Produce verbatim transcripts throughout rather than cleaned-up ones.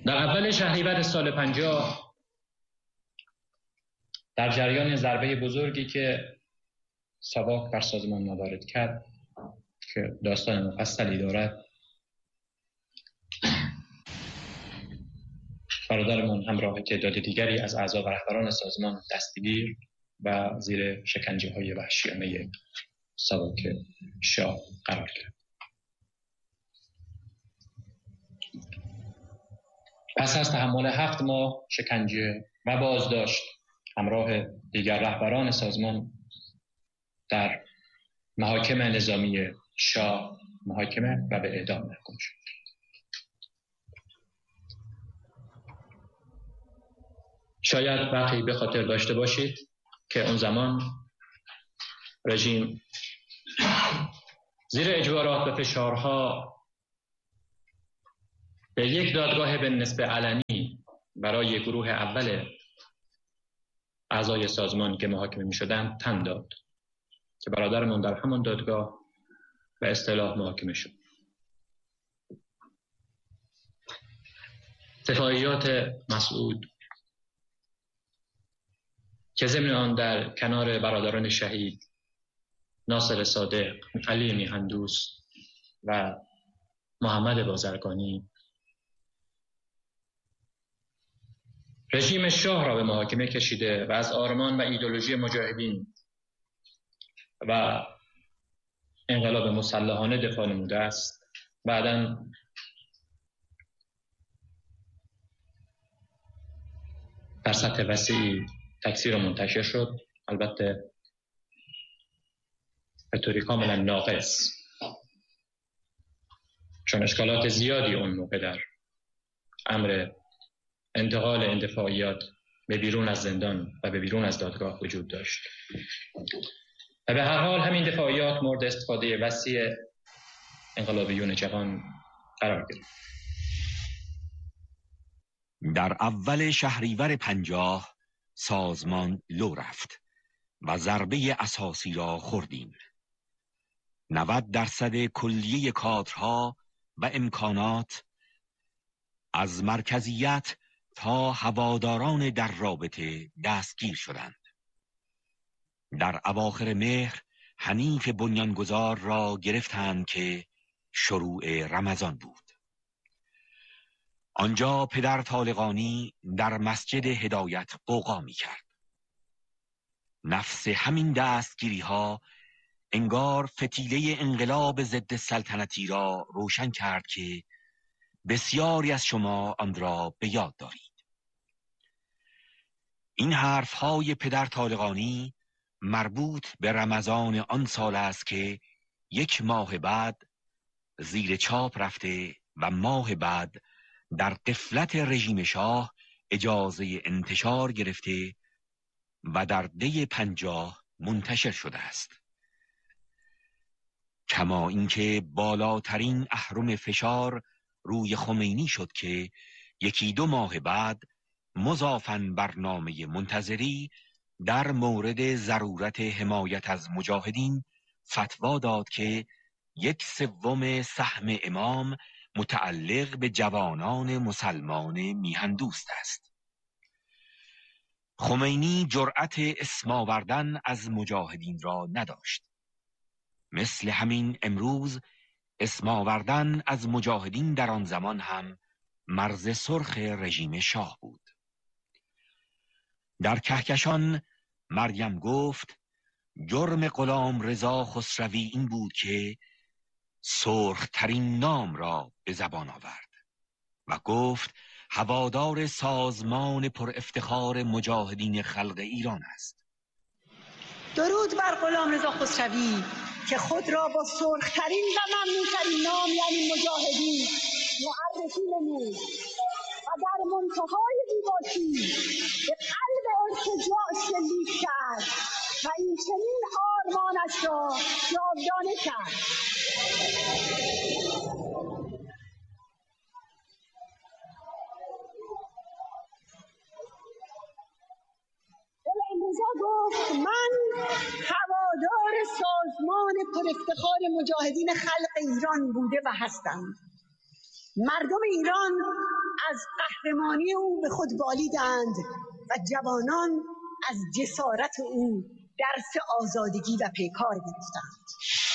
در اول شهریور سال پنجاه در جریان ضربه بزرگی که ساواک بر سازمان ما وارد کرد که داستان مفصلی دارد، برادرمون همراه تعداد دیگری از اعضا و رهبران سازمان دستگیر و زیر شکنجه‌های وحشیانه ساواک شاه قرار گرفت. پس از تحمل هفت ماه شکنجه و بازداشت همراه دیگر رهبران سازمان در محاکم نظامی شاه محاکمه و به اعدام محکوم شد. شاید برخی به خاطر داشته باشید که اون زمان رژیم زیر اجبارات و فشارها به یک دادگاه به نسبت علنی برای گروه اول اعضای سازمان که محاکمه می شدند تن داد که برادرمون در همون دادگاه به اصطلاح محاکمه شد. دفاعیات مسعود که ضمن آن در کنار برادران شهید ناصر صادق، علی میهندوست و محمد بازرگانی رژیم شاه را به محاکمه کشیده و از آرمان و ایدئولوژی مجاهدین و انقلاب مسلحانه دفاع نموده است. بعداً در سطح وسیعی تکثیر منتشر شد، البته به طوری کاملا ناقص، چون اشکالات زیادی اون موقع در امر انتقال این دفاعیات به بیرون از زندان و به بیرون از دادگاه وجود داشت و به هر حال همین دفاعیات مورد استفاده وسیع انقلابیون جوان قرار گرفت. در اول شهریور پنجاه سازمان لو رفت و ضربه اساسی را خوردیم. نود درصد کلیه کادرها و امکانات از مرکزیت تا هواداران در رابطه دستگیر شدند. در اواخر مهر حنیف بنیانگذار را گرفتند که شروع رمضان بود. آنجا پدر طالقانی در مسجد هدایت غوغا می کرد. نفس همین دستگیری ها انگار فتیله انقلاب ضد سلطنتی را روشن کرد که بسیاری از شما آن را به یاد دارید. این حرف های پدر طالقانی مربوط به رمضان آن سال است که یک ماه بعد زیر چاپ رفته و ماه بعد در غفلت رژیم شاه اجازه انتشار گرفته و در دی پنجاه منتشر شده است. کما اینکه بالاترین اهرم فشار روی خمینی شد که یکی دو ماه بعد مضافاً بر نامه منتظری در مورد ضرورت حمایت از مجاهدین فتوا داد که یک سوم سهم امام متعلق به جوانان مسلمان میهندوست است. خمینی جرأت اسم آوردن از مجاهدین را نداشت. مثل همین امروز اسم آوردن از مجاهدین در آن زمان هم مرز سرخ رژیم شاه بود. در کهکشان مریم گفت جرم غلام رضا خسروی این بود که سرخ ترین نام را به زبان آورد و گفت هوادار سازمان پر افتخار مجاهدین خلق ایران است. درود بر غلام رضا خسروی که خود را با سرخترین و ممنوعترین نام یعنی مجاهدین معرفی نمود و در منتهای زیبایی به قلب ارتجاع شلیک کرد و این چنین آرمانش را جاودانه کرد. غلام رضا گفت من هوادار سازمان پر افتخار مجاهدین خلق ایران بوده و هستم. مردم ایران از قهرمانی او به خود بالیدند و جوانان از جسارت او درس آزادگی و پیکار گرفتند.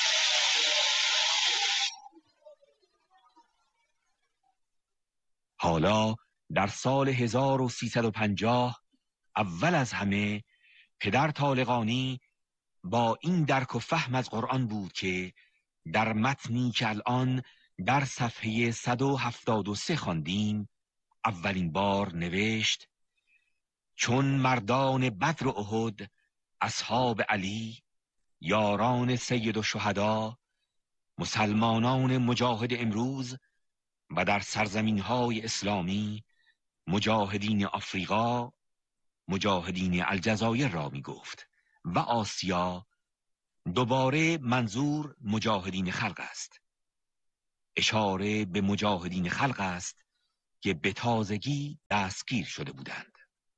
حالا در سال هزار و سیصد و پنجاه اول از همه پدر طالقانی با این درک و فهم از قرآن بود که در متنی که الان در صفحه صد و هفتاد و سه خواندیم اولین بار نوشت: چون مردان بدر و احد، اصحاب علی، یاران سید و شهدا، مسلمانان مجاهد امروز و در سرزمین‌های اسلامی مجاهدین آفریقا، مجاهدین الجزایر را می گفت و آسیا، دوباره منظور مجاهدین خلق است. اشاره به مجاهدین خلق است که به تازگی دستگیر شده بودند.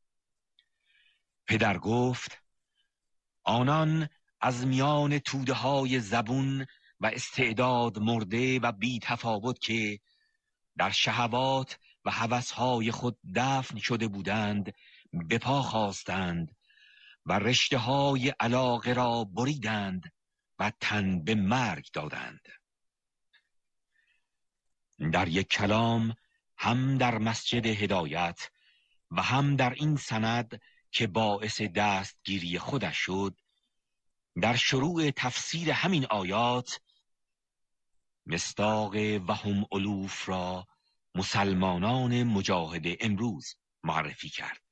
پدر گفت: آنان از میان توده های زبون و استعداد مرده و بی تفاوت که در شهوات و هوسهای خود دفن شده بودند به پا خاستند و رشته های علاقه را بریدند و تن به مرگ دادند. در یک کلام هم در مسجد هدایت و هم در این سند که باعث دستگیری خودش شد، در شروع تفسیر همین آیات مصداق و هم الوف را مسلمانان مجاهد امروز معرفی کرد.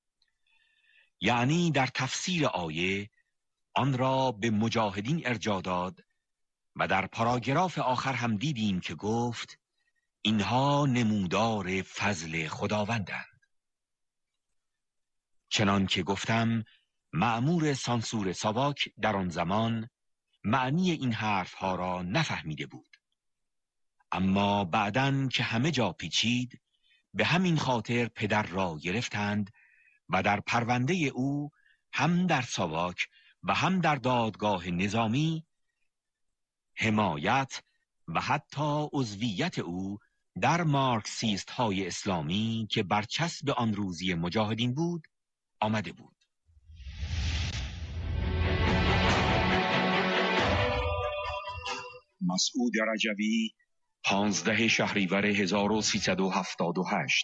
یعنی در تفسیر آیه آن را به مجاهدین ارجاع داد و در پاراگراف آخر هم دیدیم که گفت اینها نمودار فضل خداوندند. چنان که گفتم مأمور سانسور ساواک در آن زمان معنی این حرف ها را نفهمیده بود، اما بعداً که همه جا پیچید به همین خاطر پدر را گرفتند و در پرونده او هم در ساواک و هم در دادگاه نظامی حمایت و حتی عضویت او در مارکسیست های اسلامی که برچسب آن روزی مجاهدین بود آمده بود. مسعود رجوی، پانزده شهریور هزار و سیصد و هفتاد و هشت.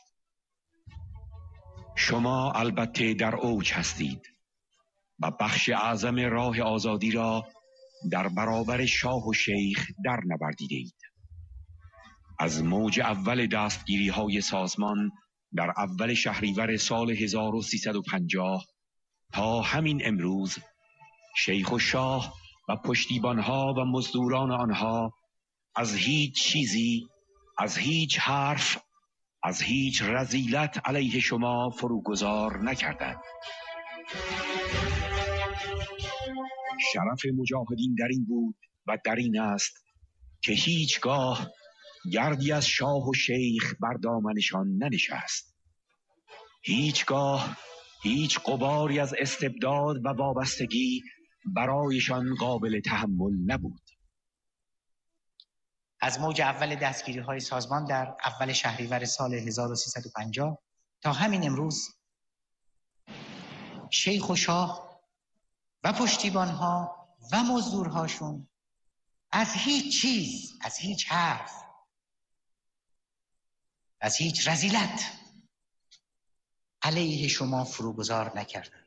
شما البته در اوج هستید و بخش اعظم راه آزادی را در برابر شاه و شیخ در نوردیدید. از موج اول دستگیری های سازمان در اول شهریور سال هزار و سیصد و پنجاه تا همین امروز، شیخ و شاه و پشتیبانها و مزدوران آنها از هیچ چیزی، از هیچ حرف، از هیچ رذیلت علیه شما فروگذار نکردند. شرف مجاهدین در این بود و در این است که هیچگاه گردی از شاه و شیخ بر دامنشان ننشست. هیچگاه هیچ غباری از استبداد و وابستگی برایشان قابل تحمل نبود. از موج اول دستگیری های سازمان در اول شهریور سال هزار و سیصد و پنجاه تا همین امروز، شیخ و شاه و پشتیبانها و مزدورهاشون از هیچ چیز، از هیچ حرف، از هیچ رذیلت علیه شما فروگذار نکردند.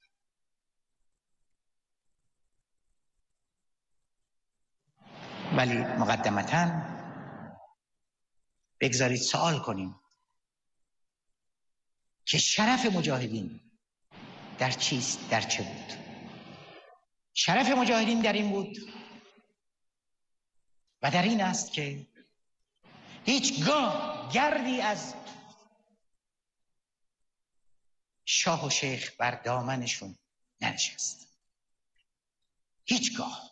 ولی مقدمتاً بگذارید سوال کنیم که شرف مجاهدین در چیست، در چه بود؟ شرف مجاهدین در این بود و در این است که هیچگاه گردی از شاه و شیخ بر دامنشون ننشست. هیچگاه.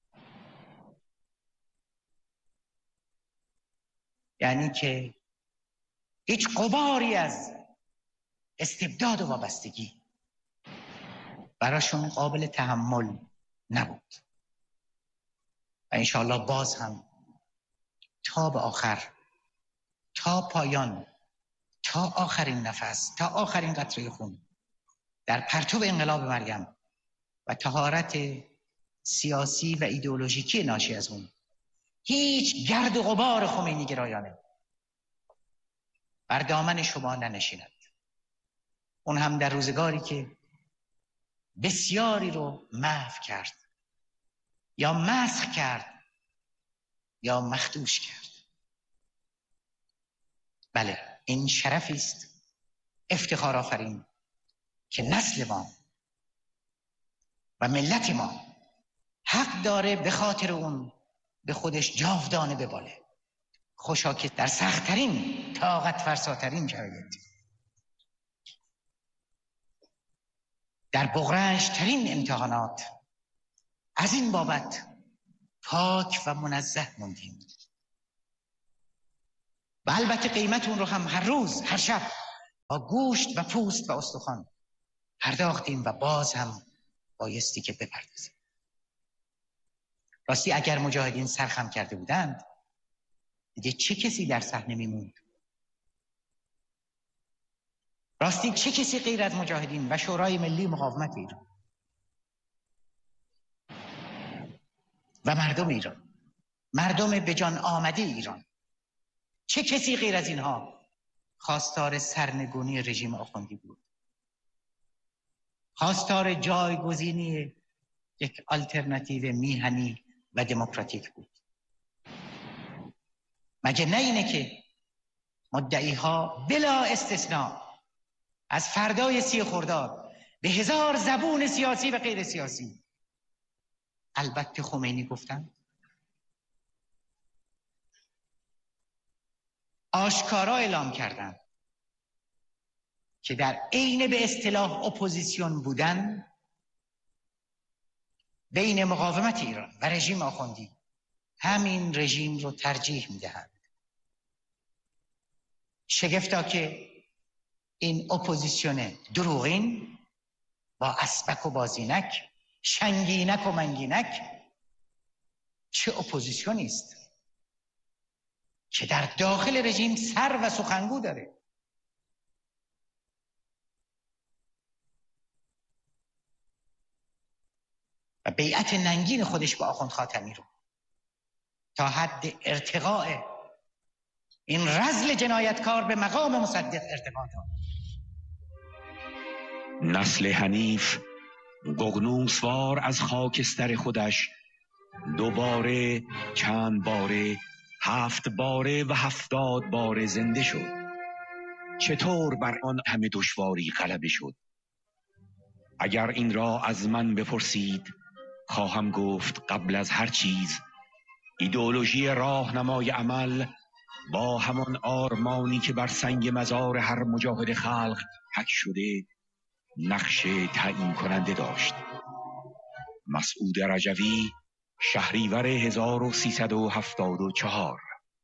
یعنی که هیچ غباری از استبداد و وابستگی براشون قابل تحمل نبود و انشاءالله باز هم تا به آخر، تا پایان تا آخرین نفس، تا آخرین قطره خون در پرتو انقلاب مریم و طهارت سیاسی و ایدئولوژیکی ناشی از اون هیچ گرد و غبار خمینی گرایانه بر دامن شما ننشیند. اون هم در روزگاری که بسیاری رو محو کرد یا مسخ کرد یا مخدوش کرد. بله، این شرفی است افتخار آفرین که نسل ما و ملت ما حق داره به خاطر اون به خودش جاودانه بباله. خوشا که در سخت‌ترین طاقت فرساترین شرایط، در بغرنج‌ترین امتحانات از این بابت پاک و منزه موندیم و البته قیمت اون رو هم هر روز هر شب با گوشت و پوست و استخوان پرداختیم و باز هم بایستی که بپردازیم. راستی اگر مجاهدین سرخم کرده بودند دیگه چه کسی در صحنه میموند؟ راستی چه کسی غیر از مجاهدین و شورای ملی مقاومت ایران و مردم ایران، مردم به جان آمده ایران، چه کسی غیر از اینها خواستار سرنگونی رژیم آخوندی بود؟ خواستار جایگزینی یک آلترناتیو میهنی و دموکراتیک بود؟ مگه نه اینه که مدعیها بلا استثناء از فردای سی خرداد به هزار زبون سیاسی و غیر سیاسی البته خمینی گفتن؟ آشکارا اعلام کردند که در عین به اصطلاح اپوزیسیون بودن بین مقاومت ایران و رژیم آخوندی همین رژیم رو ترجیح میدهند. شگفتا که این اپوزیسیون دروغین با اسبک و بازینک، شنگینک و منگینک چه اپوزیسیونی است که در داخل رژیم سر و سخنگو داره. و بیعت ننگین خودش با آخوند خاتمی رو تا حد ارتقاء این رذل جنایتکار به مقام مصدق ارتقا داد. نسل حنیف ققنوسوار از خاکستر خودش دوباره، چند باره، هفت باره و هفتاد باره زنده شد. چطور بر آن همه دشواری غلبه شد؟ اگر این را از من بپرسید خواهم گفت قبل از هر چیز ایدئولوژی راهنمای عمل با همان آرمانی که بر سنگ مزار هر مجاهد خلق حک شده نقش تعیین کننده داشت. مسعود رجوی، شهریور هزار و سیصد و هفتاد و چهار.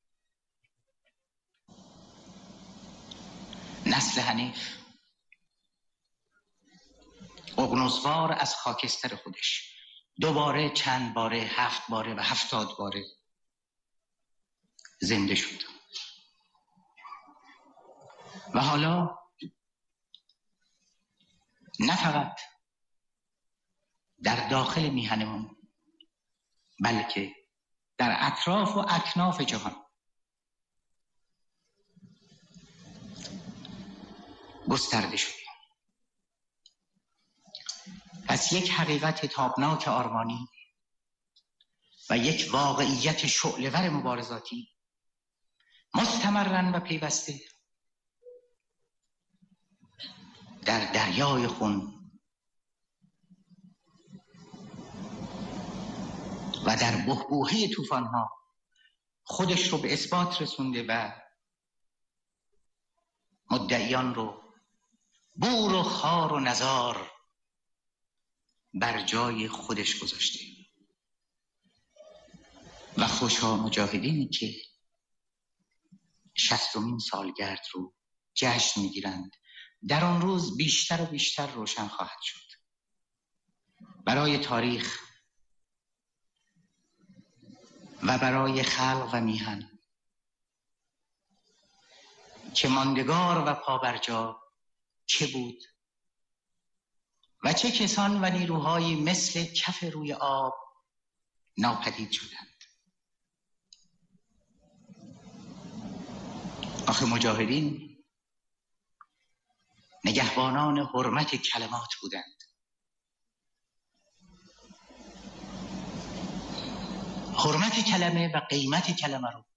نسل حنیف ققنوسوار از خاکستر خودش دوباره، چند باره، هفت باره و هفتاد باره زنده شد و حالا نه فقط در داخل میهنمون بلکه در اطراف و اکناف جهان گسترده شد. پس یک حقیقت تابناک آرمانی و یک واقعیت شعله‌ور مبارزاتی مستمرن و پیوسته در دریای خون و در بحبوحه طوفان‌ها خودش رو به اثبات رسونده و مدعیان رو بور و خار و نزار بر جای خودش گذاشته. و خوشا مجاهدینی که شصتمین سالگرد رو جشن میگیرند، در آن روز بیشتر و بیشتر روشن خواهد شد برای تاریخ و برای خلق و میهن که ماندگار و پابرجا چه بود و چه کسان و نیروهایی مثل کف روی آب ناپدید شدند. آخه مجاهدین نگهبانان حرمت کلمات بودند. حرمت کلمه و قیمت کلمه رو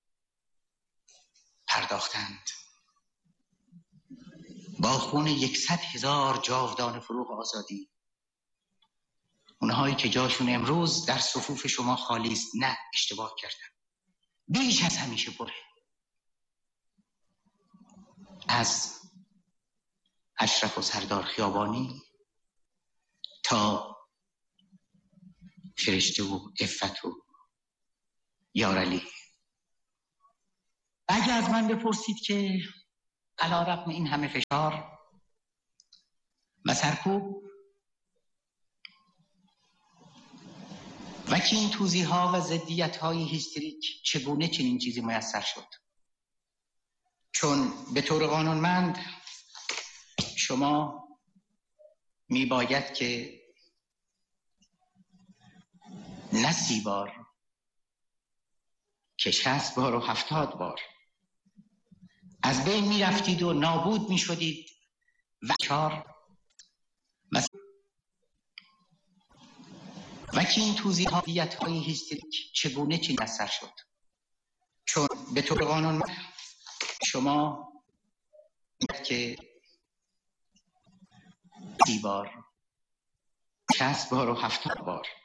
پرداختند. با خون یکصد هزار جاودان فروغ آزادی، اونهایی که جاشون امروز در صفوف شما خالی است، نه اشتباه کردن، بیش از همیشه پره. از اشرف و سردار خیابانی تا فرشته و عفت و یارعلی. اگه از من بپرسید که علی‌رغم این همه فشار و سرکوب و این توضیح ها و ضدیت های هیستریک چگونه چنین چیزی میسر شد؟ چون به طور قانونمند شما میباید که نه سی بار که شصت بار و هفتاد بار از بین میرفتید و نابود میشدید و چار و که این توضیحات های هیستریک چگونه چنین اثر شد؟ چون به طور قانون شما که سی بار شصت بار و هفتاد بار